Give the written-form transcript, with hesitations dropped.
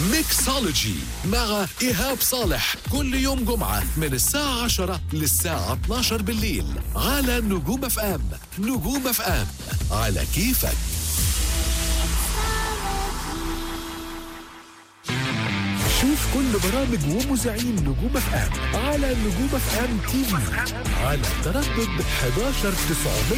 ميكسولوجي مع إيهاب صالح كل يوم جمعة من الساعة 10 للساعة 12 بالليل على نجوم اف ام. نجوم اف ام على كيفك. شوف كل برامج ومذيعين نجوم اف ام على نجوم اف ام تي في على تردد 11900.